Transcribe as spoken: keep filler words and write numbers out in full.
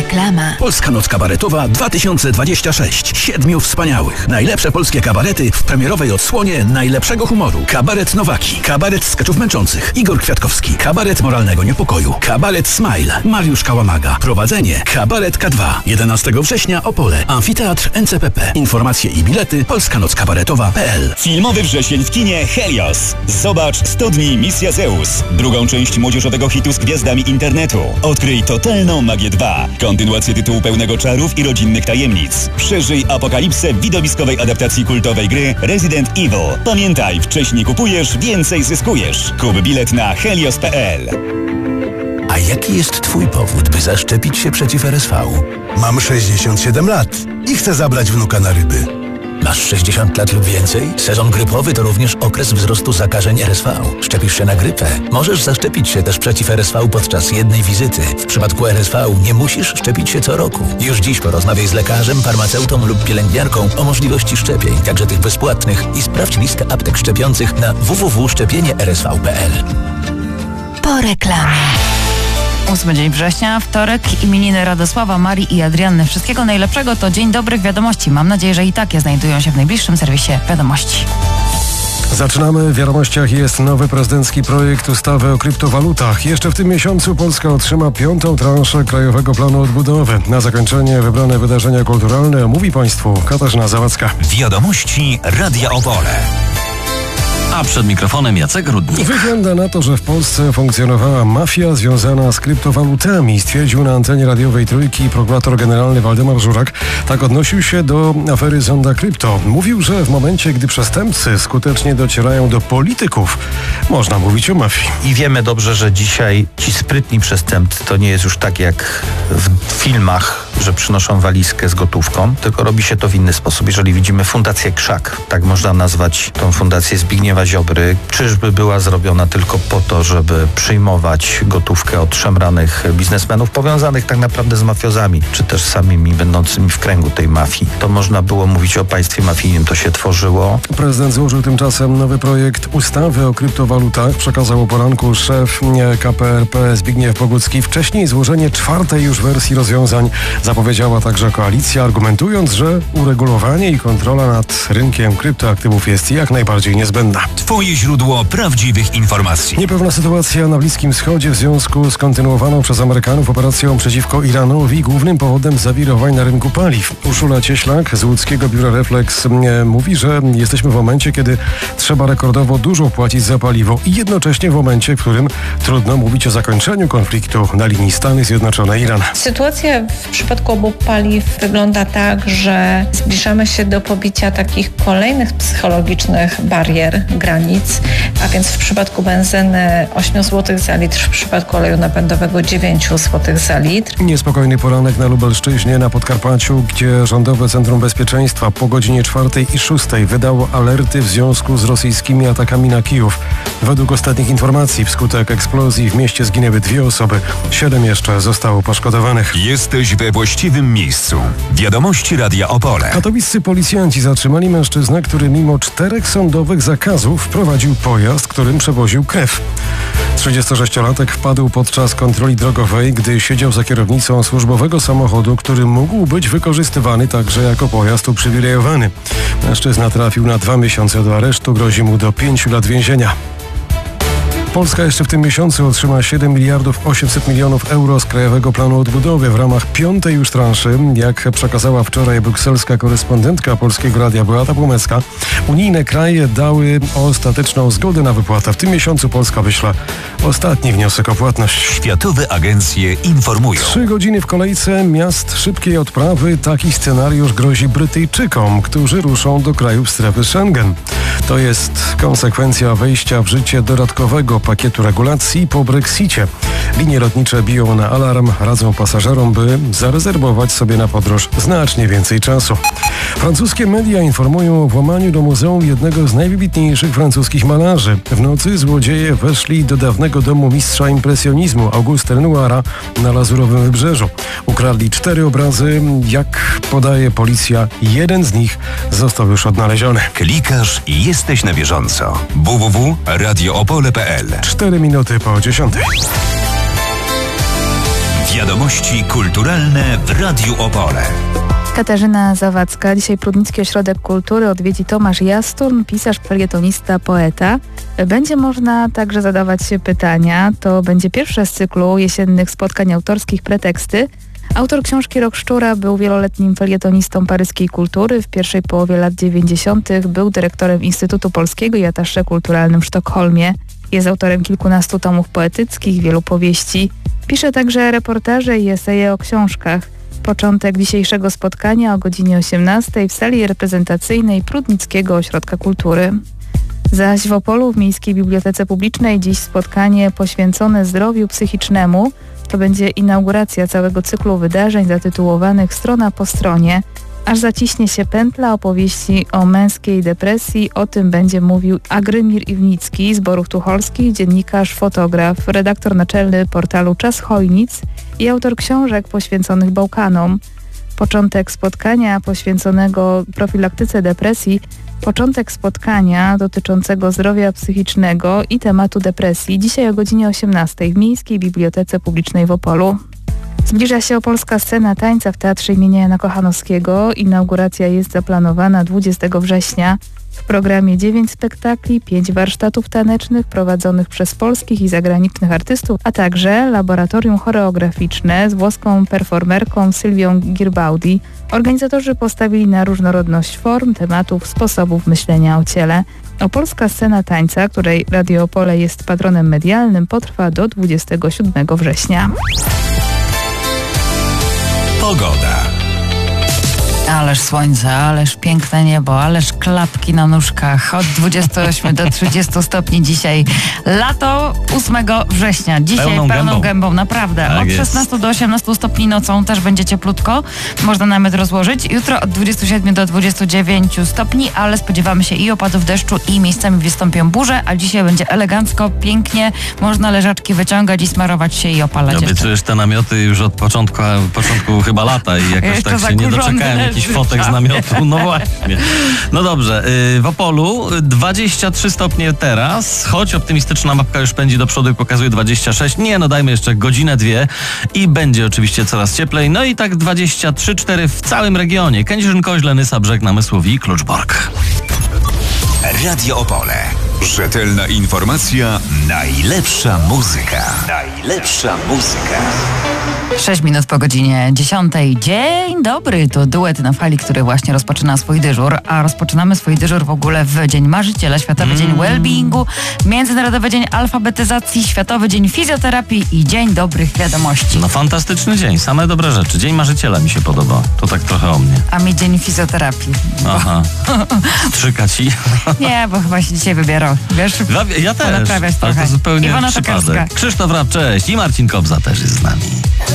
Reklama. Polska Noc Kabaretowa dwa tysiące dwadzieścia sześć. Siedmiu wspaniałych. Najlepsze polskie kabarety w premierowej odsłonie najlepszego humoru. Kabaret Nowaki. Kabaret skeczów męczących. Igor Kwiatkowski. Kabaret moralnego niepokoju. Kabaret Smile. Mariusz Kałamaga. Prowadzenie. Kabaret K dwa. jedenastego września Opole. Amfiteatr N C P P. Informacje i bilety polska noc kabaretowa kropka p l. Filmowy wrzesień w kinie Helios. Zobacz sto dni Misja Zeus. Drugą część młodzieżowego hitu z gwiazdami internetu. Odkryj totalną magię dwa. Kontynuację tytułu pełnego czarów i rodzinnych tajemnic. Przeżyj apokalipsę w widowiskowej adaptacji kultowej gry Resident Evil. Pamiętaj, wcześniej kupujesz, więcej zyskujesz. Kup bilet na helios kropka p l. A jaki jest twój powód, by zaszczepić się przeciw R S V? Mam sześćdziesiąt siedem lat i chcę zabrać wnuka na ryby. Masz sześćdziesiąt lat lub więcej? Sezon grypowy to również okres wzrostu zakażeń R S V. Szczepisz się na grypę? Możesz zaszczepić się też przeciw R S V podczas jednej wizyty. W przypadku R S V nie musisz szczepić się co roku. Już dziś porozmawiaj z lekarzem, farmaceutą lub pielęgniarką o możliwości szczepień, także tych bezpłatnych, i sprawdź listę aptek szczepiących na w w w kropka szczepienie r s v kropka p l. Po reklamie. ósmy dzień września, wtorek, imieniny Radosława, Marii i Adrianny. Wszystkiego najlepszego to dzień dobrych wiadomości. Mam nadzieję, że i takie znajdują się w najbliższym serwisie Wiadomości. Zaczynamy. W wiadomościach jest nowy prezydencki projekt ustawy o kryptowalutach. Jeszcze w tym miesiącu Polska otrzyma piątą transzę Krajowego Planu Odbudowy. Na zakończenie wybrane wydarzenia kulturalne omówi Państwu Katarzyna Zawadzka. Wiadomości Radia Opole. A przed mikrofonem Jacek Rudnik. Wygląda na to, że w Polsce funkcjonowała mafia związana z kryptowalutami, stwierdził na antenie radiowej Trójki prokurator generalny Waldemar Żurak. Tak odnosił się do afery Zonda Krypto. Mówił, że w momencie, gdy przestępcy skutecznie docierają do polityków, można mówić o mafii. I wiemy dobrze, że dzisiaj ci sprytni przestępcy to nie jest już tak jak w filmach, że przynoszą walizkę z gotówką, tylko robi się to w inny sposób. Jeżeli widzimy Fundację Krzak, tak można nazwać tą fundację Zbigniewa Ziobry, czyżby była zrobiona tylko po to, żeby przyjmować gotówkę od szemranych biznesmenów powiązanych tak naprawdę z mafiozami, czy też samymi będącymi w kręgu tej mafii. To można było mówić o państwie mafijnym, to się tworzyło. Prezydent złożył tymczasem nowy projekt ustawy o kryptowalutach. Przekazał o poranku szef K P R P Zbigniew Bogucki. Wcześniej złożenie czwartej już wersji rozwiązań zapowiedziała także koalicja, argumentując, że uregulowanie i kontrola nad rynkiem kryptoaktywów jest jak najbardziej niezbędna. Twoje źródło prawdziwych informacji. Niepewna sytuacja na Bliskim Wschodzie w związku z kontynuowaną przez Amerykanów operacją przeciwko Iranowi, głównym powodem zawirowań na rynku paliw. Urszula Cieślak z łódzkiego biura Reflex e, mówi, że jesteśmy w momencie, kiedy trzeba rekordowo dużo płacić za paliwo i jednocześnie w momencie, w którym trudno mówić o zakończeniu konfliktu na linii Stany Zjednoczone-Iran. Sytuacja w przypadku obu paliw wygląda tak, że zbliżamy się do pobicia takich kolejnych psychologicznych barier, granic, a więc w przypadku benzyny osiem złotych za litr, w przypadku oleju napędowego dziewięć złotych za litr. Niespokojny poranek na Lubelszczyźnie, na Podkarpaciu, gdzie Rządowe Centrum Bezpieczeństwa po godzinie czwartej i szóstej wydało alerty w związku z rosyjskimi atakami na Kijów. Według ostatnich informacji wskutek eksplozji w mieście zginęły dwie osoby, siedem jeszcze zostało poszkodowanych. Jesteś we właściwym miejscu. Wiadomości Radia Opole. Katowiccy policjanci zatrzymali mężczyznę, który mimo czterech sądowych zakazów wprowadził pojazd, którym przewoził krew. trzydziestosześciolatek wpadł podczas kontroli drogowej, gdy siedział za kierownicą służbowego samochodu, który mógł być wykorzystywany także jako pojazd uprzywilejowany. Mężczyzna trafił na dwa miesiące do aresztu, grozi mu do pięciu lat więzienia. Polska jeszcze w tym miesiącu otrzyma siedem miliardów osiemset milionów euro z Krajowego Planu Odbudowy w ramach piątej już transzy. Jak przekazała wczoraj brukselska korespondentka Polskiego Radia Beata Płomecka, unijne kraje dały ostateczną zgodę na wypłatę. W tym miesiącu Polska wyśle ostatni wniosek o płatność. Światowe agencje informują. Trzy godziny w kolejce miast szybkiej odprawy. Taki scenariusz grozi Brytyjczykom, którzy ruszą do krajów strefy Schengen. To jest konsekwencja wejścia w życie dodatkowego pakietu regulacji po Brexicie. Linie lotnicze biją na alarm, radzą pasażerom, by zarezerwować sobie na podróż znacznie więcej czasu. Francuskie media informują o włamaniu do muzeum jednego z najwybitniejszych francuskich malarzy. W nocy złodzieje weszli do dawnego domu mistrza impresjonizmu Auguste Renoira na Lazurowym Wybrzeżu. Ukradli cztery obrazy. Jak podaje policja, jeden z nich został już odnaleziony. Klikasz i jesteś na bieżąco. w w w kropka radio opole kropka p l. Cztery minuty po dziesiątej. Wiadomo. Wiadomości kulturalne w Radiu Opole. Katarzyna Zawadzka. Dzisiaj Prudnicki Ośrodek Kultury odwiedzi Tomasz Jasturn, pisarz, felietonista, poeta. Będzie można także zadawać się pytania. To będzie pierwsze z cyklu jesiennych spotkań autorskich Preteksty. Autor książki Rok Szczura był wieloletnim felietonistą paryskiej kultury. W pierwszej połowie lat dziewięćdziesiątych był dyrektorem Instytutu Polskiego i attaché kulturalnym w Sztokholmie. Jest autorem kilkunastu tomów poetyckich, wielu powieści. Pisze także reportaże i eseje o książkach. Początek dzisiejszego spotkania o godzinie osiemnastej w sali reprezentacyjnej Prudnickiego Ośrodka Kultury. Zaś w Opolu w Miejskiej Bibliotece Publicznej dziś spotkanie poświęcone zdrowiu psychicznemu. To będzie inauguracja całego cyklu wydarzeń zatytułowanych Strona po stronie. Aż zaciśnie się pętla opowieści o męskiej depresji. O tym będzie mówił Agrymir Iwnicki z Borów Tucholskich, dziennikarz, fotograf, redaktor naczelny portalu Czas Chojnic i autor książek poświęconych Bałkanom. Początek spotkania poświęconego profilaktyce depresji, początek spotkania dotyczącego zdrowia psychicznego i tematu depresji dzisiaj o godzinie osiemnastej w Miejskiej Bibliotece Publicznej w Opolu. Zbliża się opolska scena tańca w Teatrze imienia Jana Kochanowskiego. Inauguracja jest zaplanowana dwudziestego września. W programie dziewięć spektakli, pięć warsztatów tanecznych prowadzonych przez polskich i zagranicznych artystów, a także laboratorium choreograficzne z włoską performerką Sylwią Girbaudi. Organizatorzy postawili na różnorodność form, tematów, sposobów myślenia o ciele. Opolska scena tańca, której Radio Opole jest patronem medialnym, potrwa do dwudziestego siódmego września. Pogoda. Ależ słońce, ależ piękne niebo, ależ klapki na nóżkach. Od dwudziestu ośmiu do trzydziestu stopni dzisiaj. Lato ósmego września. Dzisiaj Pełną pełną, gębą. gębą, naprawdę. Tak od jest. szesnastu do osiemnastu stopni nocą też będzie cieplutko. Można namiot rozłożyć. Jutro od dwudziestu siedmiu do dwudziestu dziewięciu stopni, ale spodziewamy się i opadów deszczu, i miejscami wystąpią burze, a dzisiaj będzie elegancko, pięknie. Można leżaczki wyciągać i smarować się i opalać jeszcze. Obiecujesz te namioty już od początku, początku chyba lata i jakoś Jeszcze tak się nie zakurzony doczekałem leży. jakichś fotek z namiotu. No właśnie. No dobrze, yy, w Opolu dwadzieścia trzy stopnie teraz, choć optymistyczna mapka już pędzi do przodu i pokazuje dwadzieścia sześć. Nie, no dajmy jeszcze godzinę, dwie i będzie oczywiście coraz cieplej. No i tak dwadzieścia trzy cztery w całym regionie. Kędzierzyn-Koźle, Nysa, Brzeg, Namysłów i Kluczbork. Radio Opole. Rzetelna informacja, najlepsza muzyka. Najlepsza muzyka. sześć minut po godzinie dziesiątej. Dzień dobry, to duet na fali, który właśnie rozpoczyna swój dyżur, a rozpoczynamy swój dyżur w ogóle w Dzień Marzyciela, Światowy mm. Dzień Wellbeingu, Międzynarodowy Dzień Alfabetyzacji, Światowy Dzień Fizjoterapii i Dzień Dobrych Wiadomości. No fantastyczny dzień, same dobre rzeczy. Dzień Marzyciela mi się podoba, to tak trochę o mnie. A mi Dzień Fizjoterapii. Aha, strzyka ci? Nie, bo chyba się dzisiaj wybierał, wiesz? Ja też, ale trochę. to zupełnie Iwona przypadek. Tokarska. Krzysztof Rap, cześć i Marcin Kobza też jest z nami.